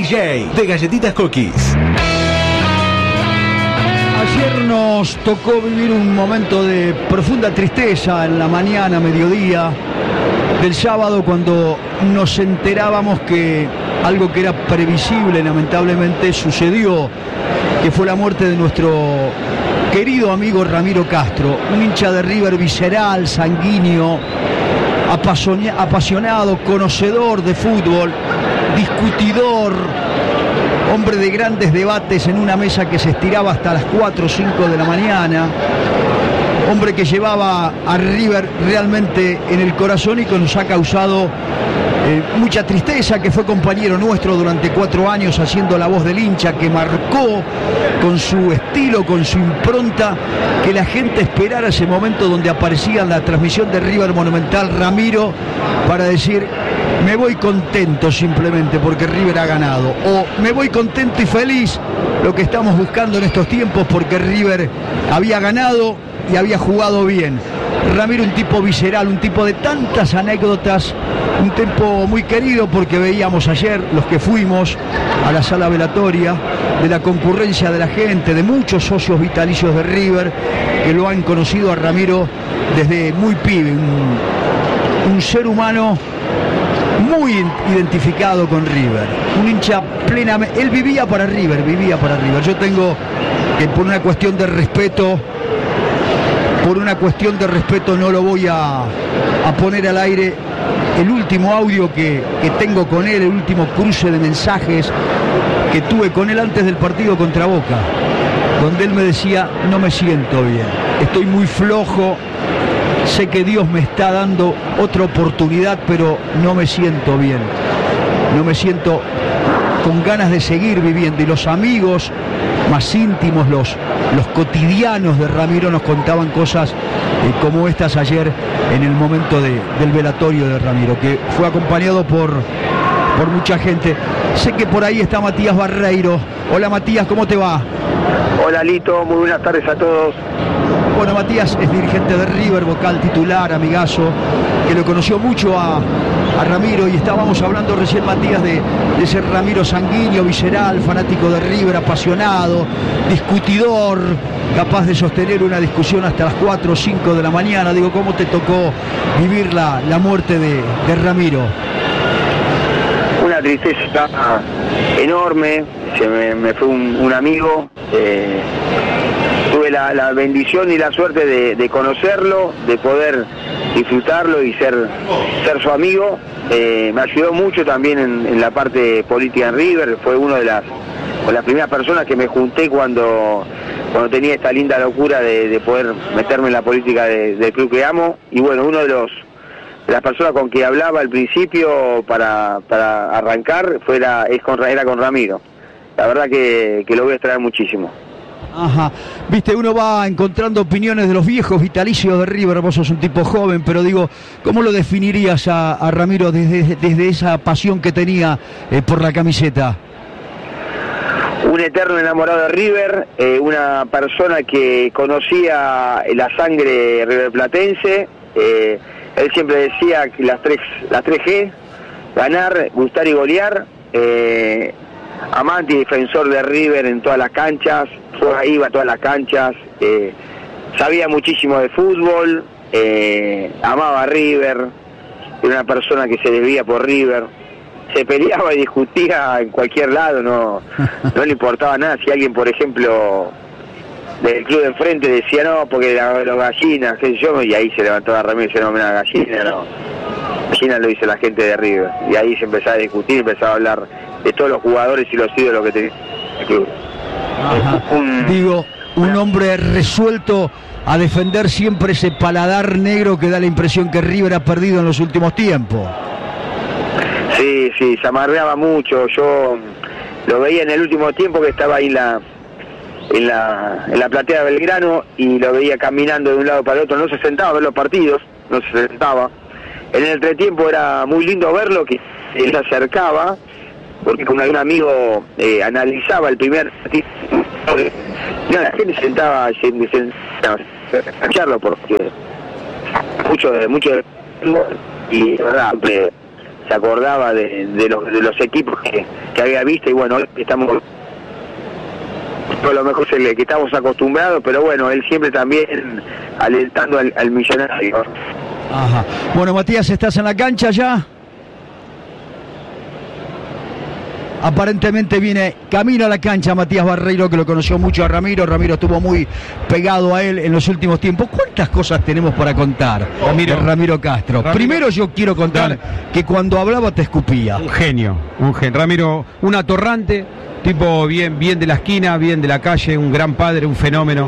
DJ de Galletitas Cookies. Ayer nos tocó vivir un momento de profunda tristeza en la mañana, mediodía del sábado, cuando nos enterábamos que algo que era previsible lamentablemente sucedió, que fue la muerte de nuestro querido amigo Ramiro Castro, un hincha de River visceral, sanguíneo, apasionado, conocedor de fútbol, discutidor, hombre de grandes debates en una mesa que se estiraba hasta las 4 o 5 de la mañana, hombre que llevaba a River realmente en el corazón y que nos ha causado mucha tristeza, que fue compañero nuestro durante 4 años haciendo la voz del hincha, que marcó con su estilo, con su impronta, que la gente esperara ese momento donde aparecía en la transmisión de River Monumental Ramiro para decir: me voy contento simplemente porque River ha ganado, o me voy contento y feliz, lo que estamos buscando en estos tiempos, porque River había ganado y había jugado bien. Ramiro, un tipo visceral, un tipo de tantas anécdotas, un tipo muy querido, porque veíamos ayer, los que fuimos a la sala velatoria, de la concurrencia de la gente, de muchos socios vitalicios de River que lo han conocido a Ramiro desde muy pibe, un ser humano muy identificado con River, un hincha plenamente, él vivía para River. Yo tengo que, por una cuestión de respeto, no lo voy a poner al aire el último audio que tengo con él, el último cruce de mensajes que tuve con él antes del partido contra Boca, donde él me decía: no me siento bien, estoy muy flojo, sé que Dios me está dando otra oportunidad, pero no me siento bien, no me siento con ganas de seguir viviendo. Y los amigos más íntimos, los cotidianos de Ramiro nos contaban cosas como estas ayer en el momento del velatorio de Ramiro, que fue acompañado por mucha gente. Sé que por ahí está Matías Barreiro. Hola Matías, ¿cómo te va? Hola Lito, muy buenas tardes a todos. Bueno, Matías es dirigente de River, vocal titular, amigazo, que lo conoció mucho a Ramiro, y estábamos hablando recién, Matías, de ese Ramiro sanguíneo, visceral, fanático de River, apasionado, discutidor, capaz de sostener una discusión hasta las 4 o 5 de la mañana. Digo, ¿cómo te tocó vivir la muerte de Ramiro? Una tristeza enorme, se me fue un amigo. Tuve la bendición y la suerte de conocerlo, de poder disfrutarlo y ser su amigo. Me ayudó mucho también en la parte política en River. Fue una de las primeras personas que me junté cuando tenía esta linda locura de poder meterme en la política del club que amo. Y bueno, uno de las personas con que hablaba al principio para arrancar era con Ramiro. La verdad que lo voy a extrañar muchísimo. Ajá, viste, uno va encontrando opiniones de los viejos vitalicios de River. Vos sos un tipo joven, pero digo, ¿cómo lo definirías a Ramiro desde esa pasión que tenía por la camiseta? Un eterno enamorado de River, una persona que conocía la sangre riverplatense. Él siempre decía que las tres G: ganar, gustar y golear. Amante y defensor de River en todas las canchas, iba a todas las canchas, sabía muchísimo de fútbol, amaba a River, era una persona que se debía por River, se peleaba y discutía en cualquier lado, no le importaba nada. Si alguien, por ejemplo, del club de enfrente decía no, porque los gallinas, qué sé yo, y ahí se levantaba Ramiro y decía no, mira, gallina no, gallina lo dice la gente de River, y ahí se empezaba a discutir, empezaba a hablar de todos los jugadores y los ídolos que tenía el club. Digo, un hombre resuelto a defender siempre ese paladar negro que da la impresión que River ha perdido en los últimos tiempos. Sí, se amarreaba mucho. Yo lo veía en el último tiempo, que estaba ahí en la platea de Belgrano, y lo veía caminando de un lado para el otro. No se sentaba a ver los partidos, no se sentaba. En el entretiempo era muy lindo verlo, que él se acercaba, porque con algún amigo analizaba el primer partido. La gente sentaba a escucharlo, porque mucho y verdad, se acordaba de los equipos que había visto, y bueno, estamos a lo mejor que estamos acostumbrados, pero bueno, él siempre también alentando al Millonario. Ajá. Bueno, Matías, ¿estás en la cancha ya? Aparentemente viene camino a la cancha Matías Barreiro, que lo conoció mucho a Ramiro. Ramiro estuvo muy pegado a él en los últimos tiempos. ¿Cuántas cosas tenemos para contar de Ramiro Castro? Primero yo quiero contar que cuando hablaba te escupía. Un genio. Ramiro, un atorrante, tipo bien de la esquina, bien de la calle, un gran padre, un fenómeno.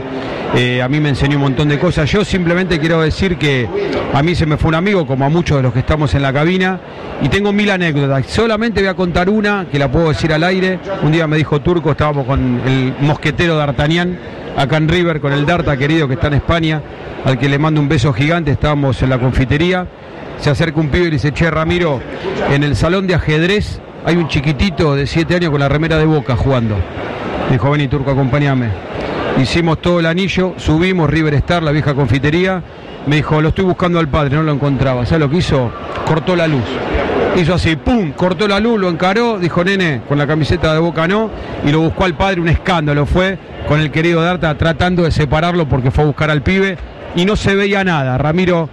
A mí me enseñó un montón de cosas. Yo simplemente quiero decir que a mí se me fue un amigo, como a muchos de los que estamos en la cabina, y tengo 1000 anécdotas. Solamente voy a contar una, que la puedo decir al aire. Un día me dijo Turco, estábamos con el mosquetero D'Artagnan, acá en River, con el Darta querido que está en España, al que le mando un beso gigante. Estábamos en la confitería, se acerca un pibe y le dice: che, Ramiro, en el salón de ajedrez hay un chiquitito de 7 años con la remera de Boca jugando. Me dijo: vení, Turco, acompáñame. Hicimos todo el anillo, subimos River Star, la vieja confitería. Me dijo: lo estoy buscando al padre, no lo encontraba. ¿Sabes lo que hizo? Cortó la luz. Hizo así, pum, cortó la luz, lo encaró, dijo: nene, con la camiseta de Boca no, y lo buscó al padre. Un escándalo fue con el querido Darta, tratando de separarlo porque fue a buscar al pibe y no se veía nada. Ramiro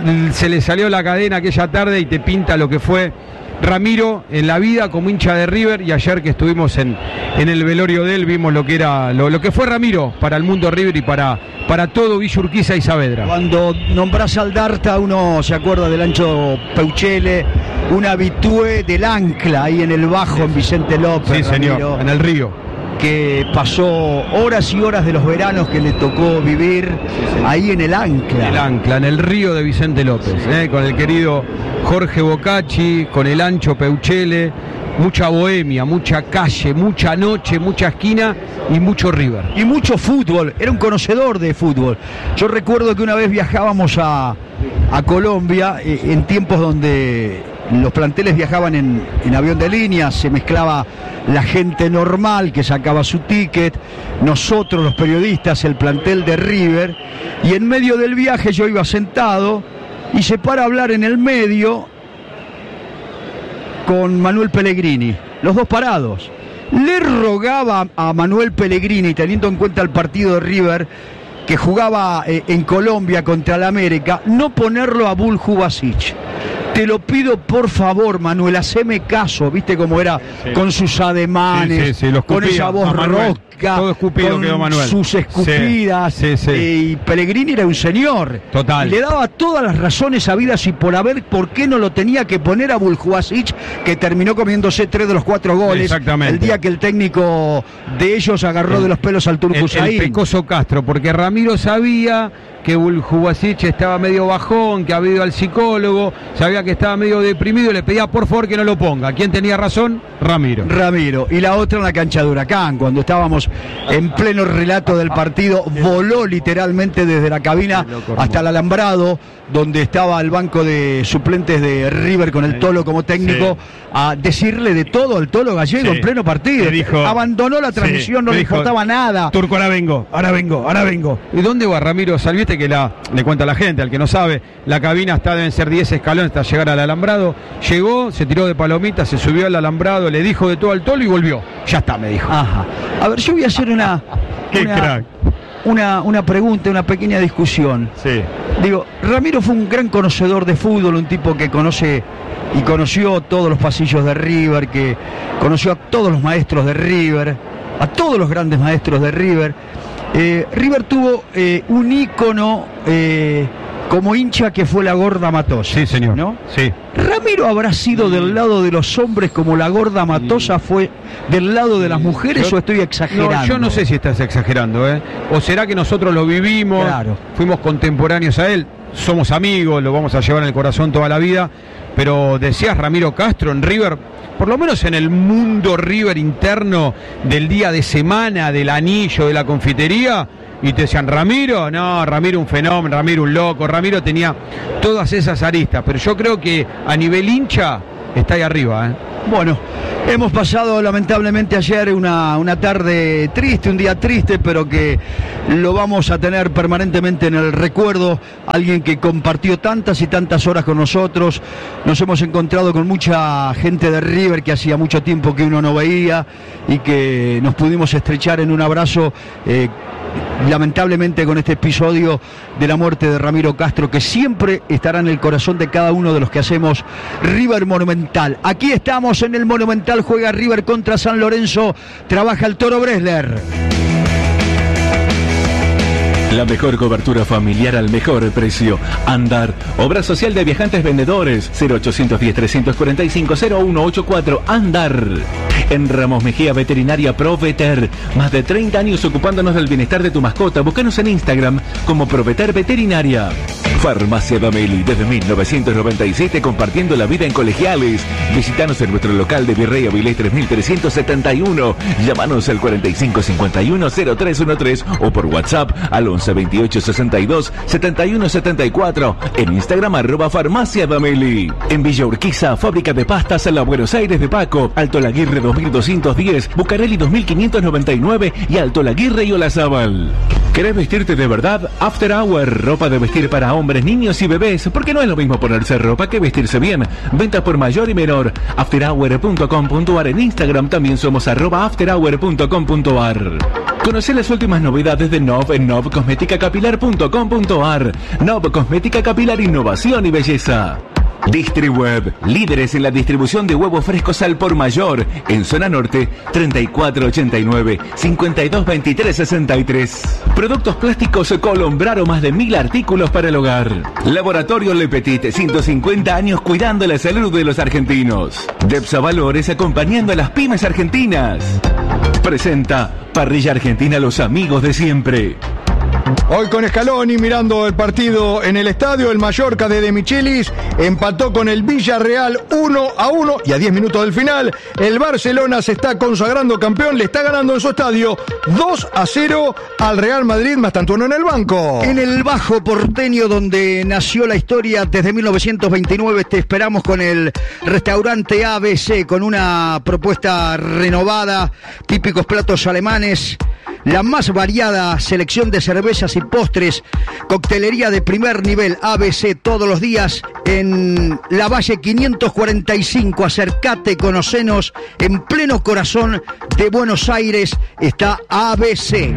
se le salió la cadena aquella tarde y te pinta lo que fue Ramiro en la vida como hincha de River, y ayer que estuvimos en el velorio de él vimos lo que era lo que fue Ramiro para el mundo River y para todo Villa Urquiza y Saavedra. Cuando nombrás al Darta uno se acuerda del Ancho Peuchele, un habitué del Ancla ahí en el Bajo, en Vicente López. Sí, señor, Ramiro, en el Río, que pasó horas y horas de los veranos que le tocó vivir ahí en el Ancla. El Ancla, en el Río de Vicente López, con el querido Jorge Bocacci, con el Ancho Peuchele. Mucha bohemia, mucha calle, mucha noche, mucha esquina y mucho River. Y mucho fútbol, era un conocedor de fútbol. Yo recuerdo que una vez viajábamos a Colombia, en tiempos donde los planteles viajaban en avión de línea, se mezclaba la gente normal que sacaba su ticket, nosotros los periodistas, el plantel de River, y en medio del viaje yo iba sentado y se para a hablar en el medio con Manuel Pellegrini, los dos parados. Le rogaba a Manuel Pellegrini, teniendo en cuenta el partido de River que jugaba en Colombia contra el América, no ponerlo a Buljubasic. Te lo pido por favor, Manuel, haceme caso. ¿Viste cómo era? Sí. Con sus ademanes, sí, con esa voz rosca, todo escupido con quedó Manuel. Sus escupidas. Y Pellegrini era un señor. Total. Y le daba todas las razones habidas y por haber, por qué no lo tenía que poner a Buljubasic, que terminó comiéndose 3 de los 4 goles. Exactamente. El día que el técnico de ellos agarró de los pelos al Turco Saín. El Pecoso Castro, porque Ramiro sabía que Buljubasic estaba medio bajón, que había ido al psicólogo, sabía que estaba medio deprimido y le pedía por favor que no lo ponga. ¿Quién tenía razón? Ramiro. Y la otra en la cancha de Huracán, cuando estábamos en pleno relato del partido, voló literalmente desde la cabina hasta el alambrado, donde estaba el banco de suplentes de River con el Tolo como técnico, a decirle de todo al Tolo Gallego en pleno partido. Dijo, abandonó la transmisión, no le importaba nada. Turco, ahora vengo. ¿Y dónde va Ramiro? Salviste que le cuenta a la gente, al que no sabe, la cabina deben ser 10 escalones hasta llegar al alambrado. Llegó, se tiró de palomita, se subió al alambrado, le dijo de todo al Tolo y volvió. Ya está, me dijo. Ajá. A ver, yo voy a hacer una pregunta, una pequeña discusión. Sí. Digo, Ramiro fue un gran conocedor de fútbol, un tipo que conoce y conoció todos los pasillos de River, que conoció a todos los maestros de River, a todos los grandes maestros de River. River tuvo un ícono como hincha que fue la Gorda Matosa. Sí, señor. ¿No? Sí. ¿Ramiro habrá sido del lado de los hombres como la Gorda Matosa fue del lado de las mujeres o estoy exagerando? No, yo no sé si estás exagerando, o será que nosotros lo vivimos, fuimos contemporáneos a él, somos amigos, lo vamos a llevar en el corazón toda la vida, pero decías Ramiro Castro en River, por lo menos en el mundo River interno del día de semana, del anillo, de la confitería, y te decían, Ramiro, no, Ramiro un fenómeno, Ramiro un loco, Ramiro tenía todas esas aristas, pero yo creo que a nivel hincha está ahí arriba. Bueno, hemos pasado lamentablemente ayer una tarde triste, un día triste, pero que lo vamos a tener permanentemente en el recuerdo. Alguien que compartió tantas y tantas horas con nosotros. Nos hemos encontrado con mucha gente de River que hacía mucho tiempo que uno no veía y que nos pudimos estrechar en un abrazo. Lamentablemente con este episodio de la muerte de Ramiro Castro, que siempre estará en el corazón de cada uno de los que hacemos River Monumental. Aquí estamos en el Monumental, juega River contra San Lorenzo, trabaja el Toro Bresler. La mejor cobertura familiar al mejor precio. Andar, obra social de viajantes vendedores, 0810-345-0184, Andar. En Ramos Mejía Veterinaria Proveter, más de 30 años ocupándonos del bienestar de tu mascota. Búscanos en Instagram como Proveter Veterinaria. Farmacia Dameli, desde 1997 compartiendo la vida en colegiales. Visítanos en nuestro local de Virrey Avilés 3371. Llámanos al 4551-0313 o por WhatsApp al 112862-7174. En Instagram @Farmacia Dameli. En Villa Urquiza, fábrica de pastas a la Buenos Aires de Paco. Alto Laguirre 2210, Bucareli 2599 y Alto Laguirre y Olazábal. ¿Querés vestirte de verdad? After Hour, ropa de vestir para hombres, niños y bebés, porque no es lo mismo ponerse ropa que vestirse bien. Ventas por mayor y menor. afterhour.com.ar. En Instagram también somos @afterhour.com.ar. Conoce las últimas novedades de Nov en novcosmeticacapilar.com.ar. Nov Cosmética Capilar, innovación y belleza. Distriweb, líderes en la distribución de huevos frescos al por mayor, en zona norte, 3489-522363. Productos plásticos Colombraro, más de 1000 artículos para el hogar. Laboratorio Le Petit, 150 años cuidando la salud de los argentinos. Depsa Valores, acompañando a las pymes argentinas. Presenta Parrilla Argentina, los amigos de siempre. Hoy con Scaloni mirando el partido en el estadio, el Mallorca de De Michelis empató con el Villarreal 1-1 y a 10 minutos del final el Barcelona se está consagrando campeón, le está ganando en su estadio 2-0 al Real Madrid, más tanto uno en el banco. En el Bajo Porteño, donde nació la historia desde 1929, te esperamos con el restaurante ABC, con una propuesta renovada, típicos platos alemanes, la más variada selección de cervezas y postres, coctelería de primer nivel. ABC todos los días en la Valle 545. Acercate, conocenos, en pleno corazón de Buenos Aires está ABC.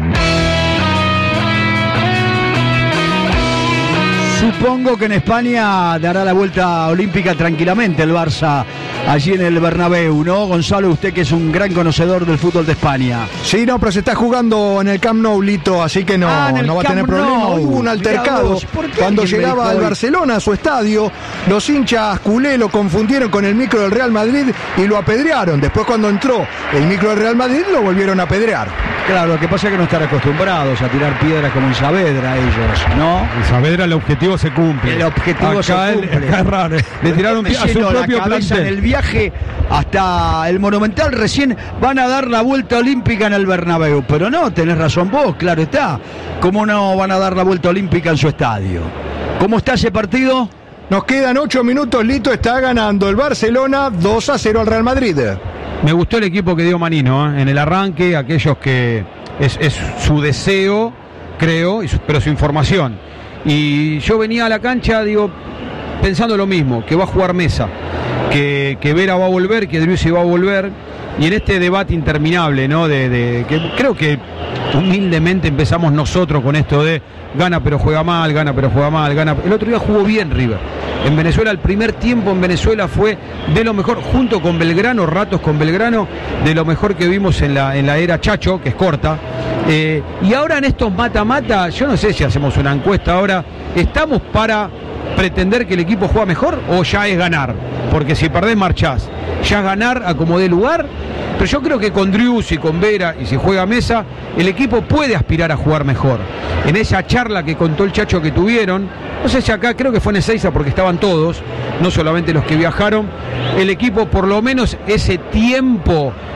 Supongo que en España dará la vuelta olímpica tranquilamente el Barça, allí en el Bernabéu, ¿no? Gonzalo, usted que es un gran conocedor del fútbol de España. Sí, no, pero se está jugando en el Camp Nou, Lito, así que no va a tener problema. Hubo un altercado cuando llegaba al Barcelona a su estadio. Los hinchas culé lo confundieron con el micro del Real Madrid y lo apedrearon. Después, cuando entró el micro del Real Madrid, lo volvieron a apedrear. Claro, lo que pasa es que no están acostumbrados a tirar piedras como en Saavedra ellos, ¿no? En Saavedra el objetivo se cumple. El objetivo se cumple. Es raro. Le tiraron a su propio plantel. En el viaje hasta el Monumental recién van a dar la vuelta olímpica en el Bernabéu. Pero no, tenés razón vos, claro está. ¿Cómo no van a dar la vuelta olímpica en su estadio? ¿Cómo está ese partido? Nos quedan 8 minutos, Lito, está ganando el Barcelona 2-0 al Real Madrid. Me gustó el equipo que dio Manino, en el arranque, aquellos que es su deseo, creo, pero su información. Y yo venía a la cancha, digo, pensando lo mismo, que va a jugar Mesa, que Vera va a volver, que Driussi va a volver, y en este debate interminable, ¿no? Que creo que humildemente empezamos nosotros con esto de gana pero juega mal, gana pero juega mal, gana. El otro día jugó bien River. En Venezuela, el primer tiempo en Venezuela fue de lo mejor, junto con Belgrano, ratos con Belgrano, de lo mejor que vimos en la era Chacho, que es corta. Y ahora en estos mata-mata, yo no sé si hacemos una encuesta ahora, ¿estamos para pretender que el equipo juega mejor o ya es ganar? Porque si perdés marchás, ya es ganar a como dé lugar. Pero yo creo que con Driussi, con Vera y si juega Mesa, el equipo puede aspirar a jugar mejor. En esa charla que contó el Chacho que tuvieron, no sé si acá, creo que fue en Ezeiza porque estaban todos, no solamente los que viajaron, el equipo por lo menos ese tiempo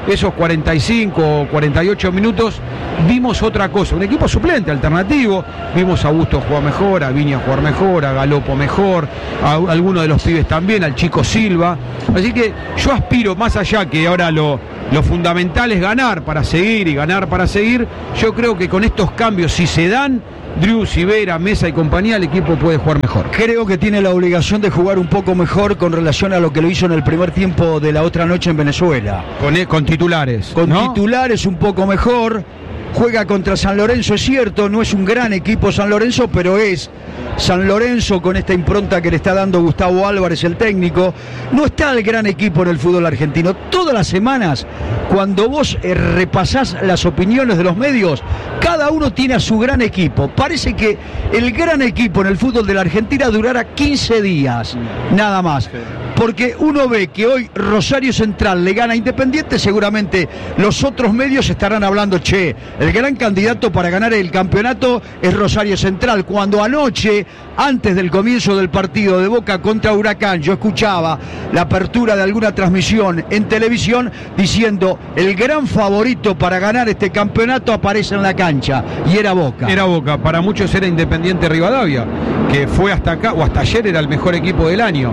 esos 45 o 48 minutos vimos otra cosa, un equipo suplente, alternativo. Vimos a Augusto jugar mejor, a Viña jugar mejor, a Galopo mejor, a algunos de los pibes también, al Chico Silva. Así que yo aspiro, más allá que ahora lo fundamental es ganar para seguir y ganar para seguir, yo creo que con estos cambios, si se dan, Drew, Vera, Mesa y compañía, el equipo puede jugar mejor. Creo que tiene la obligación de jugar un poco mejor con relación a lo que lo hizo en el primer tiempo de la otra noche en Venezuela. Con titulares. Con ¿no? titulares un poco mejor. Juega contra San Lorenzo, es cierto, no es un gran equipo San Lorenzo, pero es San Lorenzo con esta impronta que le está dando Gustavo Álvarez, el técnico. No está el gran equipo en el fútbol argentino. Todas las semanas, cuando vos repasás las opiniones de los medios, cada uno tiene a su gran equipo. Parece que el gran equipo en el fútbol de la Argentina durará 15 días, nada más. Porque uno ve que hoy Rosario Central le gana a Independiente, seguramente los otros medios estarán hablando, che, el gran candidato para ganar el campeonato es Rosario Central. Cuando anoche, antes del comienzo del partido de Boca contra Huracán, yo escuchaba la apertura de alguna transmisión en televisión diciendo el gran favorito para ganar este campeonato aparece en la cancha, y era Boca. Era Boca, para muchos era Independiente Rivadavia, que fue hasta acá, o hasta ayer era el mejor equipo del año.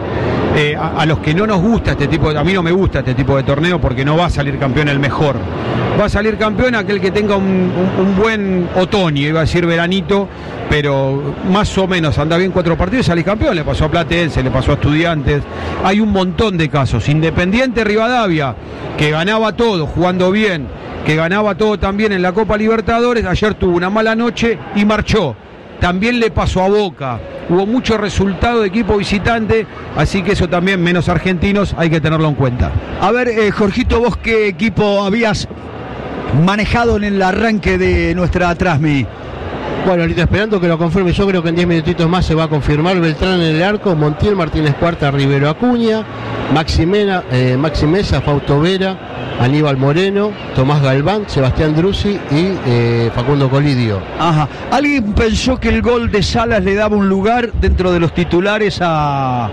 A los que no nos gusta este tipo de, a mí no me gusta este tipo de torneo porque no va a salir campeón el mejor. Va a salir campeón aquel que tenga un buen otoño, iba a decir veranito, pero más o menos anda bien 4 partidos y salís campeón. Le pasó a Platense, le pasó a Estudiantes. Hay un montón de casos. Independiente Rivadavia, que ganaba todo jugando bien, que ganaba todo también en la Copa Libertadores, ayer tuvo una mala noche y marchó. También le pasó a Boca. Hubo mucho resultado de equipo visitante, así que eso también, menos argentinos, hay que tenerlo en cuenta. A ver, Jorgito, vos qué equipo habías manejado en el arranque de nuestra transmi. Bueno, ahorita esperando que lo confirme, yo creo que en 10 minutitos más se va a confirmar. Beltrán en el arco, Montiel, Martínez Cuarta, Rivero Acuña, Maxi Mesa, Fausto Vera, Aníbal Moreno, Tomás Galván, Sebastián Druzzi y Facundo Colidio. Ajá. ¿Alguien pensó que el gol de Salas le daba un lugar dentro de los titulares al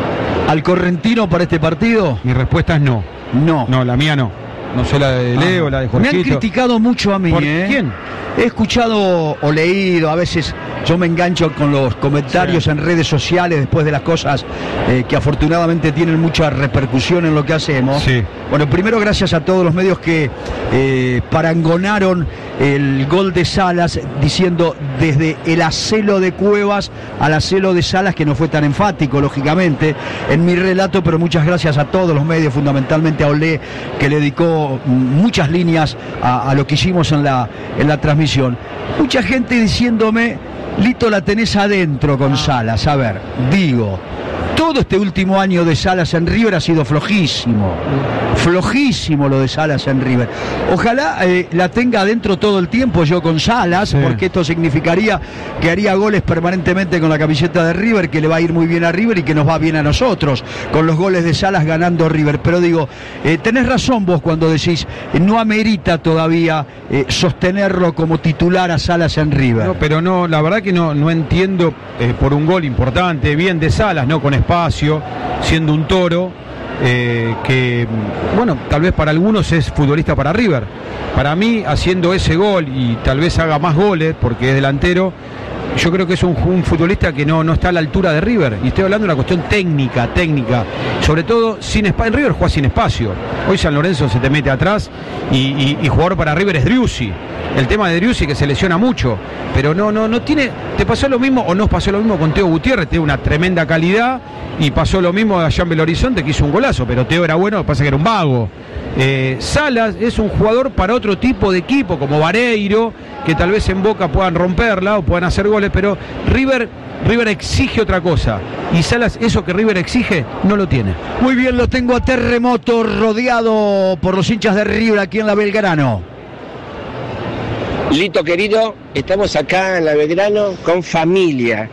correntino para este partido? Mi respuesta es no. No. No, la mía no. No sé la de Leo, la de Jorgito. Me han criticado mucho a mí. ¿Por quién? He escuchado o leído, a veces yo me engancho con los comentarios en redes sociales después de las cosas que afortunadamente tienen mucha repercusión en lo que hacemos. Sí. Bueno, primero gracias a todos los medios que parangonaron el gol de Salas diciendo desde el acelo de Cuevas al acelo de Salas, que no fue tan enfático, lógicamente, en mi relato, pero muchas gracias a todos los medios, fundamentalmente a Olé, que le dedicó muchas líneas a lo que hicimos en la transmisión. Mucha gente diciéndome, Lito, la tenés adentro con Salas. A ver, digo, todo este último año de Salas en River ha sido flojísimo lo de Salas en River. Ojalá la tenga adentro todo el tiempo yo con Salas, sí, porque esto significaría que haría goles permanentemente con la camiseta de River, que le va a ir muy bien a River y que nos va bien a nosotros, con los goles de Salas ganando River. Pero digo, tenés razón vos cuando decís, no amerita todavía sostenerlo como titular a Salas en River. No, pero no, la verdad que no entiendo, por un gol importante, bien de Salas, ¿no? Con espacio, siendo un toro. Que bueno, tal vez para algunos es futbolista para River. Para mí, haciendo ese gol y tal vez haga más goles porque es delantero, yo creo que es un futbolista que no está a la altura de River. Y estoy hablando de una cuestión técnica, sobre todo sin espacio. En River juega sin espacio. Hoy San Lorenzo se te mete atrás y jugador para River es Driussi. El tema de Driussi, que se lesiona mucho, pero no tiene. ¿Te pasó lo mismo o no pasó lo mismo con Teo Gutiérrez? Tiene una tremenda calidad, y pasó lo mismo allá en Belo Horizonte, que hizo un golazo, pero Teo era bueno, lo que pasa es que era un vago. Salas es un jugador para otro tipo de equipo, como Vareiro, que tal vez en Boca puedan romperla o puedan hacer goles, pero River exige otra cosa, y Salas, eso que River exige, no lo tiene. Muy bien, lo tengo a Terremoto rodeado por los hinchas de River aquí en la Belgrano. Lito querido, estamos acá en la Belgrano con familia,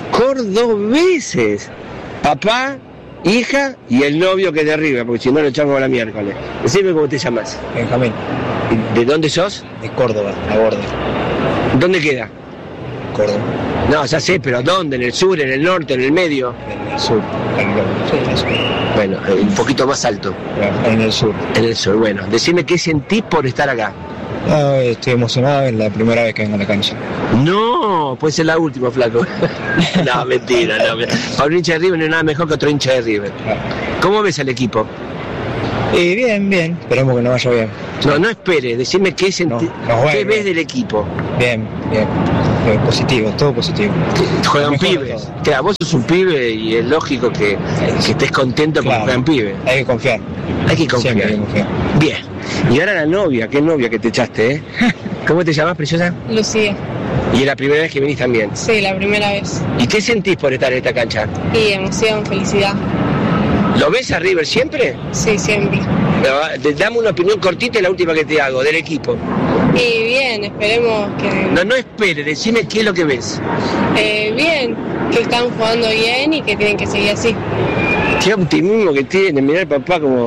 cordobeses, papá, hija y el novio que es de River, porque si no lo echamos a la miércoles. Decime cómo te llamas. Benjamín. ¿De dónde sos? De Córdoba, La Gorda. ¿Dónde queda? Córdoba. No, ya sé, pero ¿dónde? ¿En el sur, en el norte, en el medio? En el sur. En el sur. Bueno, un poquito más alto. En el sur. En el sur, bueno. Decime qué sentís por estar acá. No, estoy emocionado, es la primera vez que vengo a la cancha. No, puede ser la última, flaco. No, mentira, no. Para un hincha de River no hay nada mejor que otro hincha de River. ¿Cómo ves al equipo? Bien, esperemos que no vaya bien. No espere, decime qué qué ves del equipo. Bien. Positivo, todo positivo. Juegan pibes. Claro, vos sos un pibe y es lógico que estés contento con juegan pibes. Hay que confiar. Siempre hay que confiar. Bien. Y ahora la novia, qué novia que te echaste, ¿eh? ¿Cómo te llamas, preciosa? Lucía. ¿Y es la primera vez que venís también? Sí, la primera vez. ¿Y qué sentís por estar en esta cancha? Y emoción, felicidad. ¿Lo ves a River siempre? Sí, siempre. Dame una opinión cortita y la última que te hago, del equipo. Y bien, esperemos que... No espere, decime qué es lo que ves. Bien, que están jugando bien y que tienen que seguir así. Qué optimismo que tiene, mirar papá como...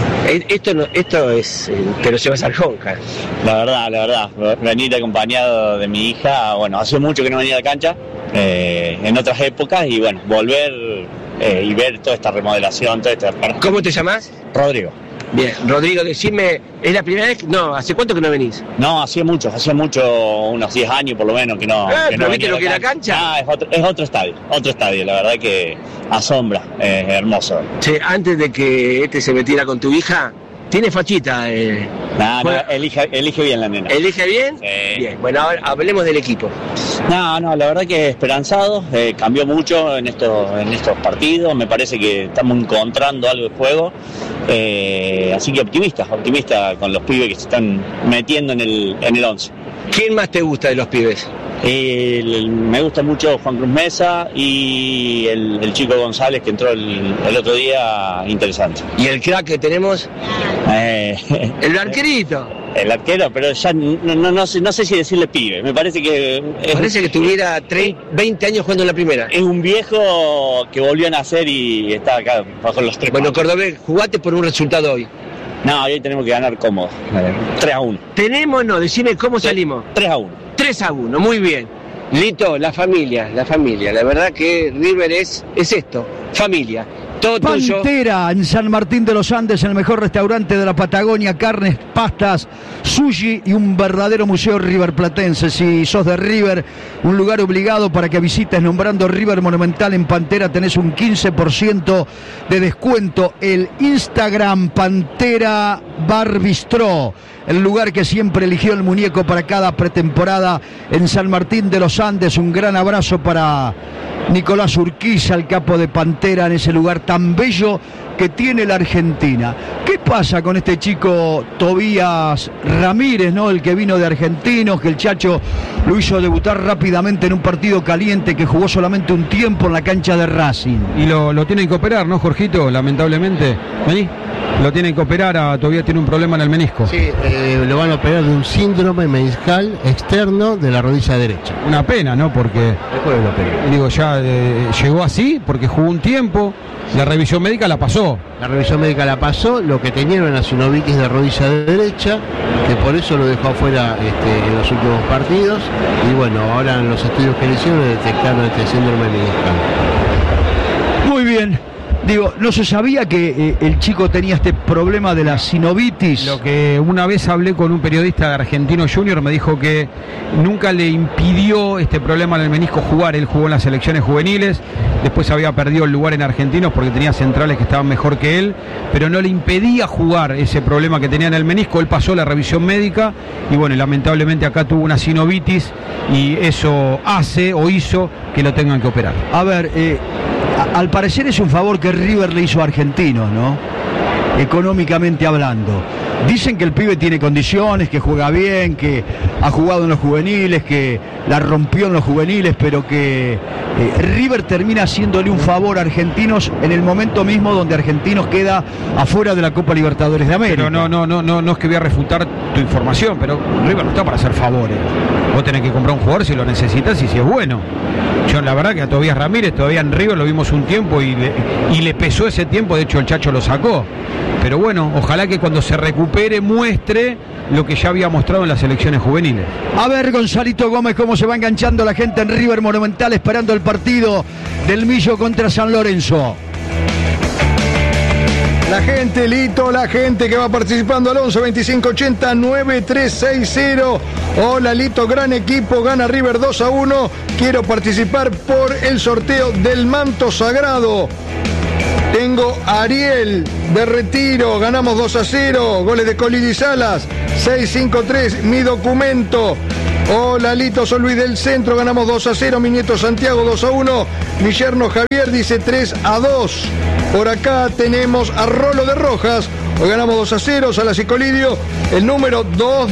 Esto es... Pero se va a hacer jonca. La verdad, venir acompañado de mi hija, bueno, hace mucho que no venía a la cancha, en otras épocas, y bueno, volver y ver toda esta remodelación, toda esta... ¿Cómo te llamas? Rodrigo. Bien, Rodrigo, decime, ¿es la primera vez? No, ¿hace cuánto que no venís? No, hacía mucho, unos 10 años por lo menos que no... ¿Pero viste lo que es la cancha? Ah, es otro estadio, la verdad que asombra, es hermoso. Che, antes de que se metiera con tu hija, tiene fachita. No, elige bien la nena. ¿Elige bien? Sí. Bien, bueno, ahora hablemos del equipo. No, la verdad que esperanzado, cambió mucho en estos partidos, me parece que estamos encontrando algo de juego, así que optimista con los pibes que se están metiendo en el 11. ¿Quién más te gusta de los pibes? Me gusta mucho Juan Cruz Mesa y el chico González que entró el otro día, interesante. ¿Y el crack que tenemos? El arquerito. El arquero, pero ya no sé si decirle pibe, me parece que... Parece que tuviera 20 años jugando en la primera. Es un viejo que volvió a nacer y está acá bajo los 3. Bueno, Cordobés, jugate por un resultado hoy. No, hoy tenemos que ganar cómodo. 3-1. ¿Tenemos? No, decime cómo salimos. 3-1. 3-1, muy bien. Lito, la familia. La verdad que River es esto, familia. Todo Pantera en San Martín de los Andes, el mejor restaurante de la Patagonia, carnes, pastas, sushi y un verdadero museo riverplatense. Si sos de River, un lugar obligado para que visites, nombrando River Monumental en Pantera, tenés un 15% de descuento. El Instagram Pantera Bar Bistró, el lugar que siempre eligió el muñeco para cada pretemporada en San Martín de los Andes. Un gran abrazo para Nicolás Urquiza, el capo de Pantera, en ese lugar tan bello que tiene la Argentina. ¿Qué pasa con este chico Tobías Ramírez, ¿no? El que vino de Argentinos, que el Chacho lo hizo debutar rápidamente en un partido caliente, que jugó solamente un tiempo en la cancha de Racing? Y lo tienen que operar, ¿no, Jorgito? Lamentablemente. Vení. Lo tienen que operar, todavía tiene un problema en el menisco. Sí, lo van a operar de un síndrome meniscal externo de la rodilla derecha. Una pena, ¿no? Porque, digo, ya llegó así, porque jugó un tiempo, la revisión médica la pasó. Lo que tenía era una sinovitis de rodilla derecha, que por eso lo dejó afuera en los últimos partidos, y bueno, ahora en los estudios que le hicieron detectaron este síndrome meniscal. Muy bien. Digo, no se sabía que el chico tenía este problema de la sinovitis. Lo que una vez hablé con un periodista de Argentino Junior, me dijo que nunca le impidió este problema en el menisco jugar. Él jugó en las selecciones juveniles, después había perdido el lugar en Argentinos porque tenía centrales que estaban mejor que él, pero no le impedía jugar ese problema que tenía en el menisco. Él pasó la revisión médica y bueno, lamentablemente acá tuvo una sinovitis y eso hizo que lo tengan que operar. A ver, al parecer es un favor que River le hizo a Argentinos, ¿no? Económicamente hablando. Dicen que el pibe tiene condiciones, que juega bien, que ha jugado en los juveniles, que la rompió en los juveniles, pero que River termina haciéndole un favor a Argentinos en el momento mismo donde Argentinos queda afuera de la Copa Libertadores de América. Pero no es que voy a refutar tu información, pero River no está para hacer favores. Vos tenés que comprar un jugador si lo necesitas y si es bueno. Yo la verdad que a Tobías Ramírez todavía en River lo vimos un tiempo y le pesó ese tiempo, de hecho el Chacho lo sacó. pero bueno, ojalá que cuando se recupere muestre lo que ya había mostrado en las selecciones juveniles. A ver, Gonzalito Gómez, cómo se va enganchando la gente en River Monumental esperando el partido del Millo contra San Lorenzo. La gente, Lito, la gente que va participando al 11 25 80 9360. Hola, Lito, gran equipo, gana River 2-1. Quiero participar por el sorteo del manto sagrado. Tengo a Ariel de Retiro, ganamos 2-0. Goles de Colili Salas, 653, mi documento. Hola, Lito, soy Luis del Centro, ganamos 2-0. Mi nieto Santiago 2-1. Mi yerno Javier dice 3-2. Por acá tenemos a Rolo de Rojas. Hoy ganamos 2-0. Salas y Colidio, el número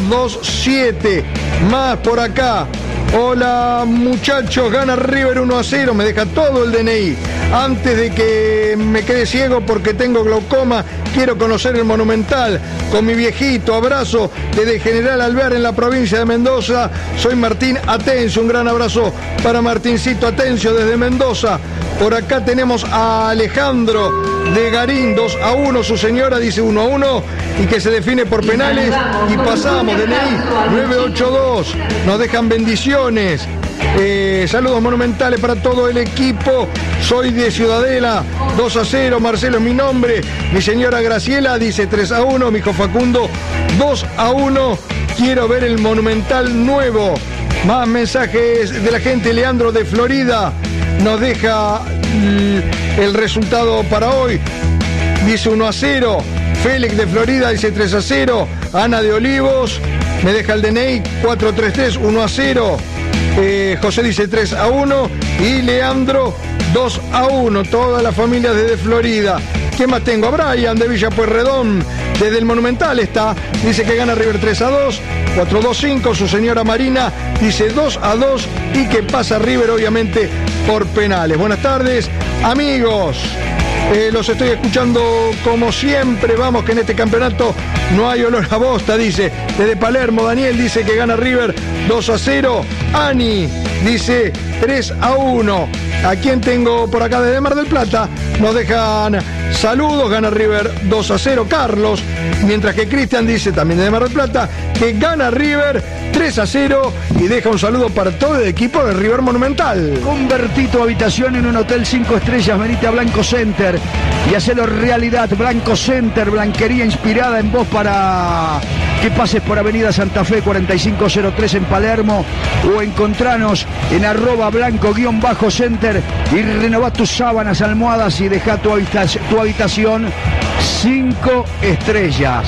227. Más por acá. Hola, muchachos, gana River 1-0. Me deja todo el DNI. Antes de que me quede ciego porque tengo glaucoma, quiero conocer el Monumental con mi viejito. Abrazo desde General Alvear en la provincia de Mendoza. Soy Martín Atencio. Un gran abrazo para Martincito Atencio desde Mendoza. Por acá tenemos a Alejandro de Garín, 2-1. Su señora dice 1-1 y que se define por penales. Y pasamos, DNI 982. Nos dejan bendiciones. Saludos monumentales para todo el equipo. Soy de Ciudadela, 2-0. Marcelo es mi nombre. Mi señora Graciela dice 3-1. Mi hijo Facundo 2-1. Quiero ver el Monumental nuevo. Más mensajes de la gente. Leandro de Florida nos deja el resultado para hoy. Dice 1-0. Félix de Florida dice 3-0. Ana de Olivos me deja el DNI 433, 1-0. José dice 3-1 y Leandro 2-1. Toda la familia desde Florida. ¿Qué más tengo? A Brian de Villa Pueyrredón, desde el Monumental está. Dice que gana River 3-2, 4-2-5. Su señora Marina dice 2-2 y que pasa River obviamente por penales. Buenas tardes, amigos. Los estoy escuchando como siempre. Vamos que en este campeonato no hay olor a bosta, dice. Desde Palermo, Daniel dice que gana River 2-0. Ani dice 3-1. ¿A quién tengo por acá desde Mar del Plata? Nos dejan saludos, gana River 2-0. Carlos, mientras que Cristian dice también desde Mar del Plata que gana River 3-0 y deja un saludo para todo el equipo de River Monumental. Convertí tu habitación en un hotel 5 estrellas, venite a Blanco Center y hacelo realidad. Blanco Center, blanquería inspirada en vos para que pases por Avenida Santa Fe 4503 en Palermo o encontranos en @blanco_center y renová tus sábanas, almohadas y deja tu habitación 5 estrellas.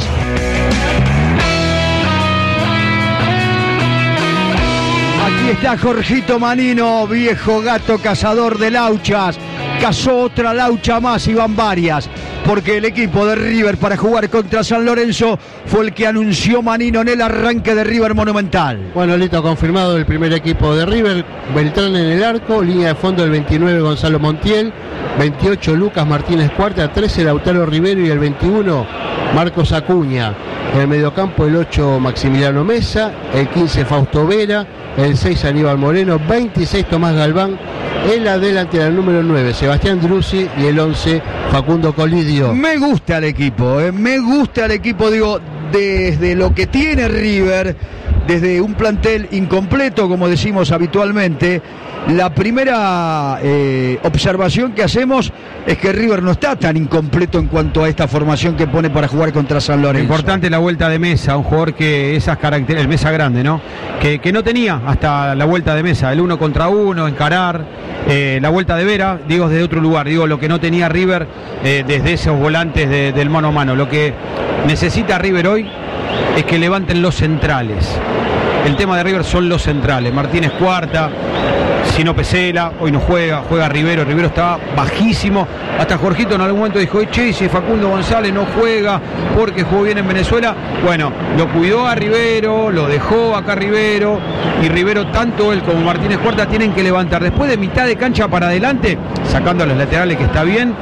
Aquí está Jorgito Manino, viejo gato cazador de lauchas. Cazó otra laucha más y van varias, porque el equipo de River para jugar contra San Lorenzo fue el que anunció Manino en el arranque de River Monumental. Bueno, Lito, confirmado el primer equipo de River. Beltrán en el arco, línea de fondo el 29 Gonzalo Montiel, 28 Lucas Martínez Cuarta, 13 Lautaro Rivero y el 21 Marcos Acuña. En el mediocampo el 8 Maximiliano Mesa, el 15 Fausto Vera, el 6 Aníbal Moreno, 26 Tomás Galván, en la delantera el número 9 Sebastián Druzzi y el 11 Facundo Colidio. Me gusta el equipo, digo, desde lo que tiene River, desde un plantel incompleto, como decimos habitualmente. La primera observación que hacemos es que River no está tan incompleto en cuanto a esta formación que pone para jugar contra San Lorenzo. Importante la vuelta de Mesa, un jugador que esas características, el Mesa grande, ¿no? Que no tenía hasta la vuelta de Mesa, el 1 contra 1, encarar, la vuelta de Vera, digo desde otro lugar, digo lo que no tenía River desde esos volantes del mano a mano. Lo que necesita River hoy es que levanten los centrales. El tema de River son los centrales. Martínez Cuarta, Sino Pesela, hoy no juega Rivero estaba bajísimo. Hasta Jorgito en algún momento dijo, che, si Facundo González no juega porque jugó bien en Venezuela. Bueno, lo cuidó a Rivero, lo dejó acá Rivero, y Rivero, tanto él como Martínez Cuarta, tienen que levantar. Después de mitad de cancha para adelante, sacando a los laterales que está bien,